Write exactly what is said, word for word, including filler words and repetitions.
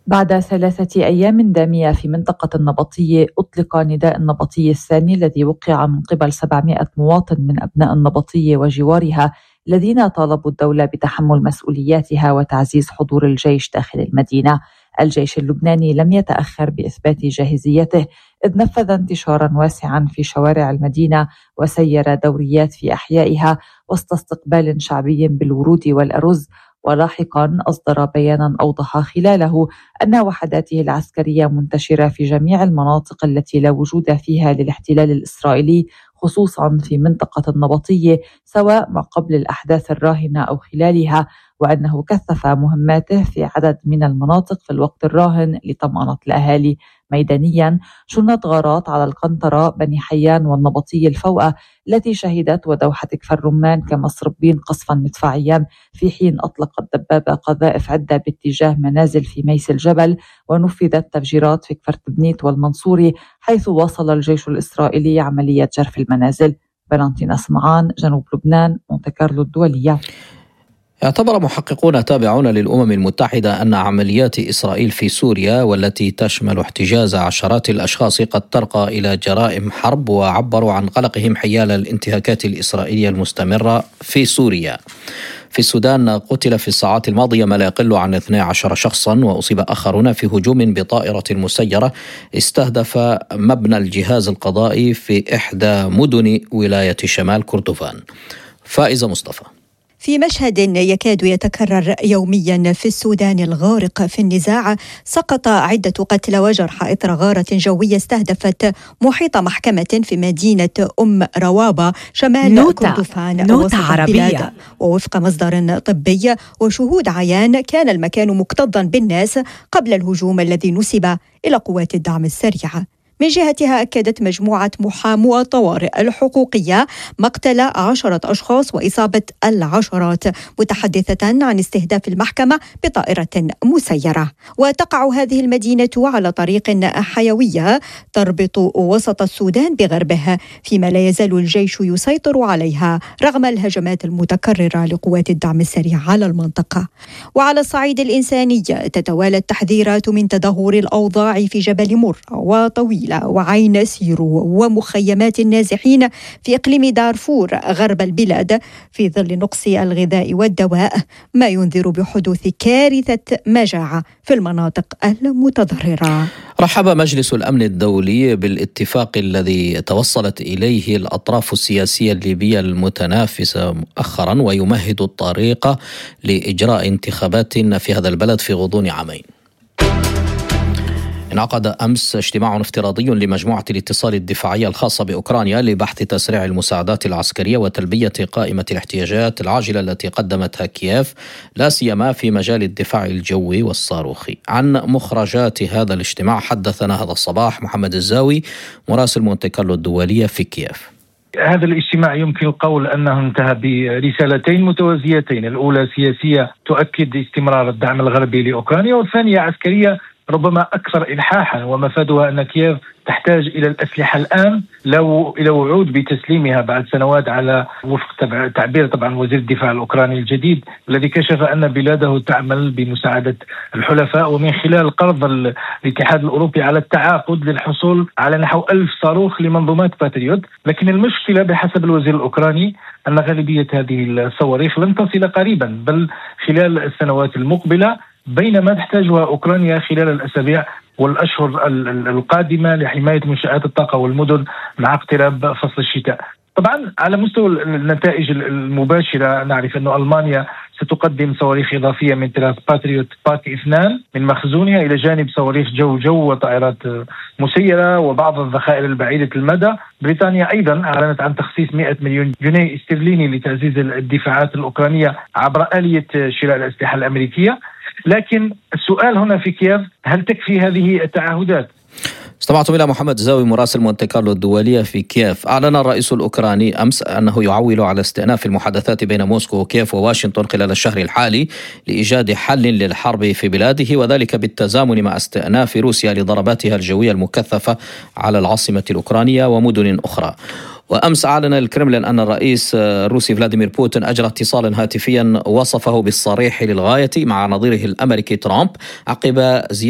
بعد ثلاثة أيام دامية في منطقة النبطية، أطلق نداء النبطية الثاني الذي وقع من قبل سبعمائة مواطن من أبناء النبطية وجوارها الذين طالبوا الدولة بتحمل مسؤولياتها وتعزيز حضور الجيش داخل المدينة. الجيش اللبناني لم يتأخر بإثبات جاهزيته، إذ نفذ انتشارا واسعا في شوارع المدينة وسير دوريات في أحيائها وسط استقبال شعبي بالورود والأرز. ولاحقا أصدر بيانا أوضح خلاله أن وحداته العسكرية منتشرة في جميع المناطق التي لا وجود فيها للاحتلال الإسرائيلي، خصوصا في منطقة النبطية، سواء ما قبل الأحداث الراهنة أو خلالها، وأنه كثف مهماته في عدد من المناطق في الوقت الراهن لطمأنة الأهالي. ميدانيا شنت غارات على القنطرة، بني حيان والنبطية الفوقة التي شهدت ودوحة كفر الرمان كمصربين قصفا مدفعيا، في حين أطلقت دبابة قذائف عدة باتجاه منازل في ميس الجبل، ونفذت تفجيرات في كفر تبنيت والمنصوري، حيث واصل الجيش الإسرائيلي عملية جرف المنازل. فالنتينا سمعان، جنوب لبنان، مونte كارلو الدولية. اعتبر محققون تابعون للأمم المتحدة أن عمليات إسرائيل في سوريا والتي تشمل احتجاز عشرات الأشخاص قد ترقى إلى جرائم حرب، وعبروا عن قلقهم حيال الانتهاكات الإسرائيلية المستمرة في سوريا. في السودان قتل في الساعات الماضية ما لا يقل عن اثني عشر شخصا، وأصيب آخرون في هجوم بطائرة مسيرة استهدف مبنى الجهاز القضائي في إحدى مدن ولاية شمال كردفان. فائزة مصطفى. في مشهد يكاد يتكرر يوميا في السودان الغارق في النزاع، سقط عدة قتلى وجرحى إثر غارة جوية استهدفت محيط محكمة في مدينة أم روابة شمال نوتة. كردفان نوتة عربية. ووفق مصدر طبي وشهود عيان كان المكان مكتظا بالناس قبل الهجوم الذي نسب إلى قوات الدعم السريع. من جهتها أكدت مجموعة محامو الطوارئ الحقوقية مقتل عشرة أشخاص وإصابة العشرات، متحدثة عن استهداف المحكمة بطائرة مسيرة. وتقع هذه المدينة على طريق حيوية تربط وسط السودان بغربه، فيما لا يزال الجيش يسيطر عليها رغم الهجمات المتكررة لقوات الدعم السريع على المنطقة. وعلى الصعيد الإنساني تتوالى التحذيرات من تدهور الأوضاع في جبل مر وطويل وعين سيرو ومخيمات النازحين في إقليم دارفور غرب البلاد في ظل نقص الغذاء والدواء، ما ينذر بحدوث كارثة مجاعة في المناطق المتضررة. رحب مجلس الأمن الدولي بالاتفاق الذي توصلت إليه الأطراف السياسية الليبية المتنافسة مؤخرا، ويمهد الطريق لإجراء انتخابات في هذا البلد في غضون عامين. انعقد أمس اجتماع افتراضي لمجموعة الاتصال الدفاعية الخاصة بأوكرانيا لبحث تسريع المساعدات العسكرية وتلبية قائمة الاحتياجات العاجلة التي قدمتها كييف، لا سيما في مجال الدفاع الجوي والصاروخي. عن مخرجات هذا الاجتماع حدثنا هذا الصباح محمد الزاوي، مراسل مونte كارلو الدولية في كييف. هذا الاجتماع يمكن القول أنه انتهى برسالتين متوازيتين، الأولى سياسية تؤكد استمرار الدعم الغربي لأوكرانيا، والثانية عسكرية ربما أكثر إلحاحا، ومفادها أن كييف تحتاج إلى الأسلحة الآن، لو إلى وعود بتسليمها بعد سنوات، على وفق تعبير طبعا وزير الدفاع الأوكراني الجديد الذي كشف أن بلاده تعمل بمساعدة الحلفاء ومن خلال قرض الاتحاد الأوروبي على التعاقد للحصول على نحو ألف صاروخ لمنظومات باتريوت. لكن المشكلة بحسب الوزير الأوكراني أن غالبية هذه الصواريخ لن تصل قريبا، بل خلال السنوات المقبلة، بينما تحتاجها أوكرانيا خلال الأسابيع والأشهر القادمة لحماية منشآت الطاقة والمدن مع اقتراب فصل الشتاء. طبعا على مستوى النتائج المباشرة نعرف أن ألمانيا ستقدم صواريخ إضافية من طراز باتريوت باك اثنين من مخزونها، إلى جانب صواريخ جو جو وطائرات مسيرة وبعض الذخائر البعيدة المدى. بريطانيا أيضا أعلنت عن تخصيص مئة مليون جنيه استرليني لتعزيز الدفاعات الأوكرانية عبر آلية شراء الأسلحة الأمريكية. لكن السؤال هنا في كييف، هل تكفي هذه التعهدات؟ استمعتم إلى محمد زاوي، مراسل مونte كارلو الدولية في كييف. أعلن الرئيس الأوكراني أمس أنه يعول على استئناف المحادثات بين موسكو وكييف وواشنطن خلال الشهر الحالي لإيجاد حل للحرب في بلاده، وذلك بالتزامن مع استئناف روسيا لضرباتها الجوية المكثفة على العاصمة الأوكرانية ومدن أخرى. وأمس أعلن الكرملين أن الرئيس الروسي فلاديمير بوتين أجرى اتصالا هاتفيا وصفه بالصريح للغاية مع نظيره الأمريكي ترامب عقب زيارة